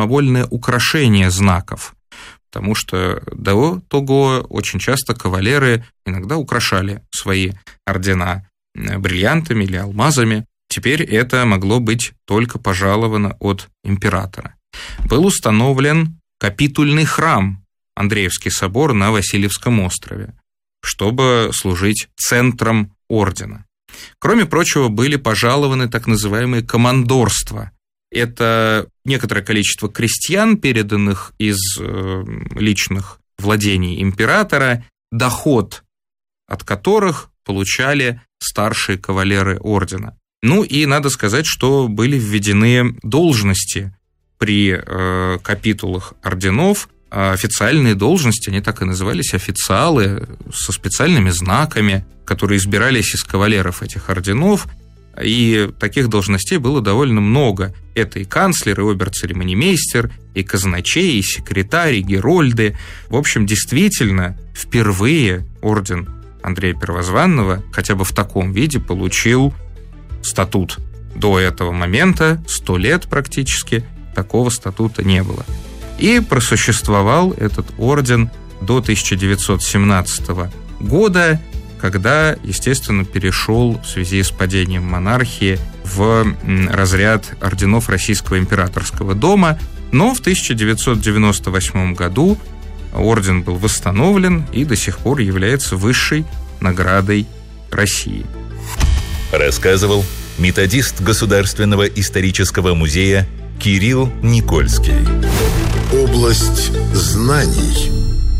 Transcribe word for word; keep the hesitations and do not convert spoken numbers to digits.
самовольное украшение знаков, потому что до того очень часто кавалеры иногда украшали свои ордена бриллиантами или алмазами. Теперь это могло быть только пожаловано от императора. Был установлен капитульный храм, Андреевский собор на Васильевском острове, чтобы служить центром ордена. Кроме прочего, были пожалованы так называемые командорства. Это некоторое количество крестьян, переданных из личных владений императора, доход от которых получали старшие кавалеры ордена. Ну и надо сказать, что были введены должности при э, капитулах орденов, официальные должности, они так и назывались, официалы со специальными знаками, которые избирались из кавалеров этих орденов, и таких должностей было довольно много. Это и канцлер, и обер-церемонимейстер, и казначей, и секретарь, и герольды. В общем, действительно, впервые орден Андрея Первозванного хотя бы в таком виде получил статут. До этого момента, сто лет практически, такого статута не было. И просуществовал этот орден до тысяча девятьсот семнадцатого года, когда, естественно, перешел в связи с падением монархии в разряд орденов Российского императорского дома. Но в тысяча девятьсот девяносто восьмом году орден был восстановлен и до сих пор является высшей наградой России. Рассказывал методист Государственного исторического музея Кирилл Никольский. Область знаний.